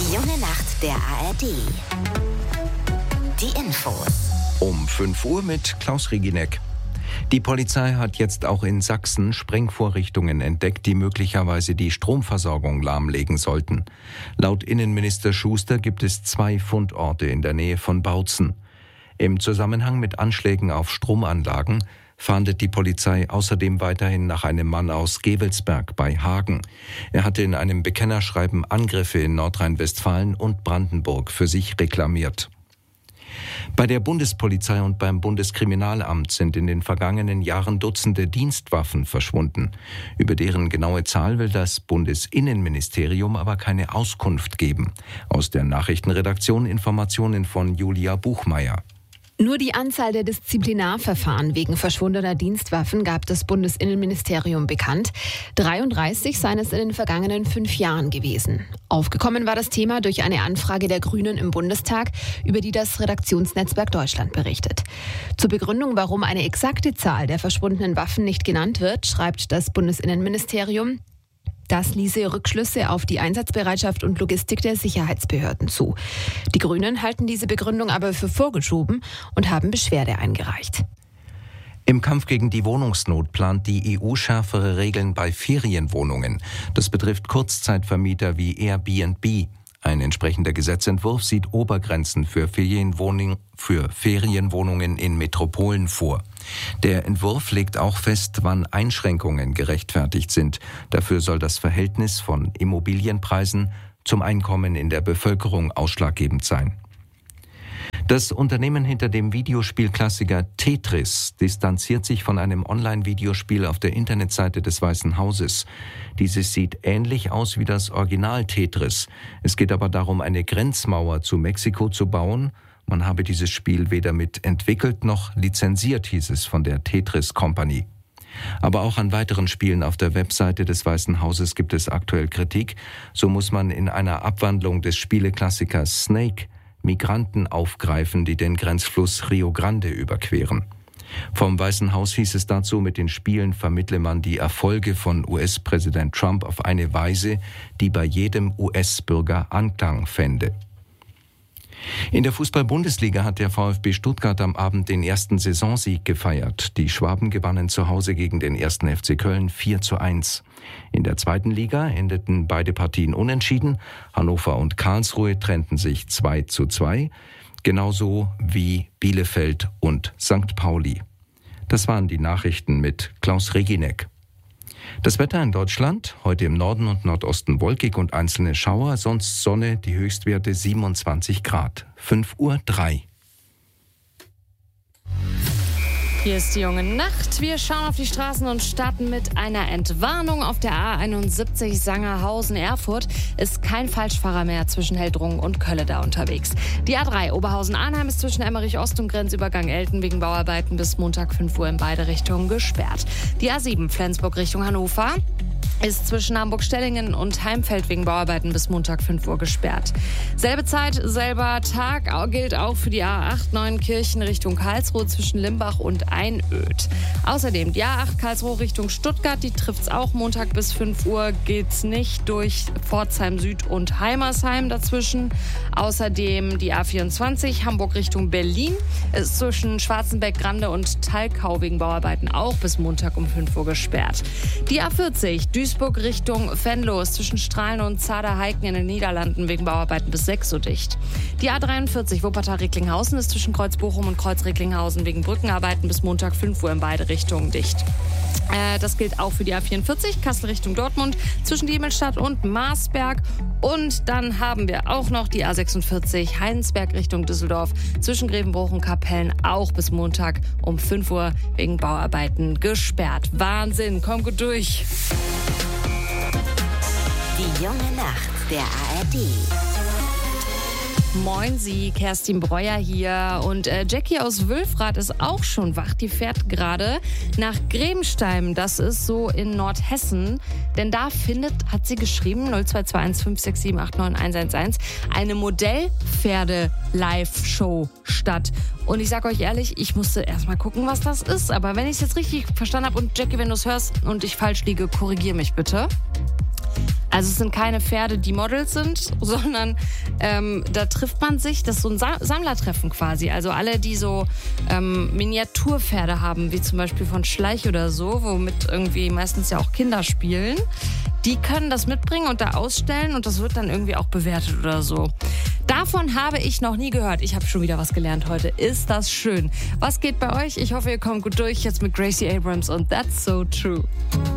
Die junge Nacht der ARD. Die Infos. Um 5 Uhr mit Klaus Reginek. Die Polizei hat jetzt auch in Sachsen Sprengvorrichtungen entdeckt, die möglicherweise die Stromversorgung lahmlegen sollten. Laut Innenminister Schuster gibt es 2 Fundorte in der Nähe von Bautzen. Im Zusammenhang mit Anschlägen auf Stromanlagen fahndet die Polizei außerdem weiterhin nach einem Mann aus Gevelsberg bei Hagen. Er hatte in einem Bekennerschreiben Angriffe in Nordrhein-Westfalen und Brandenburg für sich reklamiert. Bei der Bundespolizei und beim Bundeskriminalamt sind in den vergangenen Jahren Dutzende Dienstwaffen verschwunden. Über deren genaue Zahl will das Bundesinnenministerium aber keine Auskunft geben. Aus der Nachrichtenredaktion Informationen von Julia Buchmeier. Nur die Anzahl der Disziplinarverfahren wegen verschwundener Dienstwaffen gab das Bundesinnenministerium bekannt. 33 seien es in den vergangenen 5 Jahren gewesen. Aufgekommen war das Thema durch eine Anfrage der Grünen im Bundestag, über die das Redaktionsnetzwerk Deutschland berichtet. Zur Begründung, warum eine exakte Zahl der verschwundenen Waffen nicht genannt wird, schreibt das Bundesinnenministerium: Das ließe Rückschlüsse auf die Einsatzbereitschaft und Logistik der Sicherheitsbehörden zu. Die Grünen halten diese Begründung aber für vorgeschoben und haben Beschwerde eingereicht. Im Kampf gegen die Wohnungsnot plant die EU schärfere Regeln bei Ferienwohnungen. Das betrifft Kurzzeitvermieter wie Airbnb. Ein entsprechender Gesetzentwurf sieht Obergrenzen für Ferienwohnungen in Metropolen vor. Der Entwurf legt auch fest, wann Einschränkungen gerechtfertigt sind. Dafür soll das Verhältnis von Immobilienpreisen zum Einkommen in der Bevölkerung ausschlaggebend sein. Das Unternehmen hinter dem Videospielklassiker Tetris distanziert sich von einem Online-Videospiel auf der Internetseite des Weißen Hauses. Dieses sieht ähnlich aus wie das Original Tetris. Es geht aber darum, eine Grenzmauer zu Mexiko zu bauen. Man habe dieses Spiel weder mit entwickelt noch lizenziert, hieß es von der Tetris Company. Aber auch an weiteren Spielen auf der Webseite des Weißen Hauses gibt es aktuell Kritik. So muss man in einer Abwandlung des Spieleklassikers Snake Migranten aufgreifen, die den Grenzfluss Rio Grande überqueren. Vom Weißen Haus hieß es dazu, mit den Spielen vermittle man die Erfolge von US-Präsident Trump auf eine Weise, die bei jedem US-Bürger Anklang fände. In der Fußball-Bundesliga hat der VfB Stuttgart am Abend den ersten Saisonsieg gefeiert. Die Schwaben gewannen zu Hause gegen den 1. FC Köln 4:1. In der zweiten Liga endeten beide Partien unentschieden. Hannover und Karlsruhe trennten sich 2:2, genauso wie Bielefeld und St. Pauli. Das waren die Nachrichten mit Klaus Reginek. Das Wetter in Deutschland, heute im Norden und Nordosten wolkig und einzelne Schauer, sonst Sonne, die Höchstwerte 27 Grad. 5:03 Uhr. Hier ist die junge Nacht. Wir schauen auf die Straßen und starten mit einer Entwarnung. Auf der A71 Sangerhausen-Erfurt ist kein Falschfahrer mehr zwischen Heldrungen und Kölledau unterwegs. Die A3 Oberhausen-Arnheim ist zwischen Emmerich-Ost und Grenzübergang Elten wegen Bauarbeiten bis Montag 5 Uhr in beide Richtungen gesperrt. Die A7 Flensburg Richtung Hannover ist zwischen Hamburg-Stellingen und Heimfeld wegen Bauarbeiten bis Montag 5 Uhr gesperrt. Selbe Zeit, selber Tag gilt auch für die A8 Neuenkirchen Richtung Karlsruhe zwischen Limbach und Einöd. Außerdem die A8 Karlsruhe Richtung Stuttgart, die trifft's auch Montag bis 5 Uhr, geht's nicht durch Pforzheim Süd und Heimersheim dazwischen. Außerdem die A24 Hamburg Richtung Berlin ist zwischen Schwarzenbeck-Grande und Thalkau wegen Bauarbeiten auch bis Montag um 5 Uhr gesperrt. Die A40 Duisburg Richtung Venlo ist zwischen Strahlen und Zader-Heiken in den Niederlanden wegen Bauarbeiten bis 6 Uhr dicht. Die A43 Wuppertal-Recklinghausen ist zwischen Kreuz-Bochum und Kreuz-Recklinghausen wegen Brückenarbeiten bis Montag 5 Uhr in beide Richtungen dicht. Das gilt auch für die A44 Kassel Richtung Dortmund zwischen Diemelstadt und Marsberg. Und dann haben wir auch noch die A46 Heinsberg Richtung Düsseldorf zwischen Grevenbruch und Kapellen auch bis Montag um 5 Uhr wegen Bauarbeiten gesperrt. Wahnsinn, komm gut durch. Die junge Nacht der ARD. Moin Sie, Kerstin Breuer hier und Jackie aus Wülfrath ist auch schon wach. Die fährt gerade nach Grebenstein, das ist so in Nordhessen. Denn da findet, hat sie geschrieben, 0221 567 89111, eine Modellpferde-Live-Show statt. Und ich sag euch ehrlich, ich musste erst mal gucken, was das ist. Aber wenn ich es jetzt richtig verstanden habe und Jackie, wenn du es hörst und ich falsch liege, korrigier mich bitte. Also es sind keine Pferde, die Models sind, sondern da trifft man sich, das ist so ein Sammlertreffen quasi. Also alle, die so Miniaturpferde haben, wie zum Beispiel von Schleich oder so, womit irgendwie meistens ja auch Kinder spielen, die können das mitbringen und da ausstellen und das wird dann irgendwie auch bewertet oder so. Davon habe ich noch nie gehört. Ich habe schon wieder was gelernt heute. Ist das schön. Was geht bei euch? Ich hoffe, ihr kommt gut durch. Jetzt mit Gracie Abrams und That's So True.